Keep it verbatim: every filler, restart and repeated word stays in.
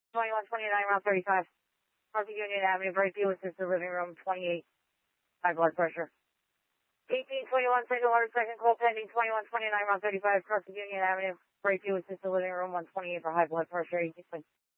twenty-one twenty-nine, Route thirty-five. North Union Avenue, Brightview, assisted living room, twenty-eight. High blood pressure. eighteen twenty-one, single order, second call pending, twenty-one twenty-nine, Route thirty-five, across the Union Avenue, Brightview, assisted living room, one twenty-eight for high blood pressure, eighteen